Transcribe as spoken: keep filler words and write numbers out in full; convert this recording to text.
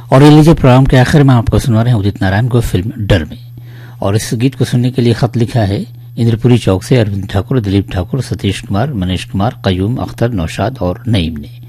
और ये लीजिए प्रोग्राम के आखिर में आपको सुना रहे हैं उदित नारायण को फिल्म डर में। और इस गीत को सुनने के लिए खत लिखा है इंद्रपुरी चौक से अरविंद ठाकुर, दिलीप ठाकुर, सतीश कुमार, मनीष कुमार, कयूम अख्तर, नौशाद और नईम ने।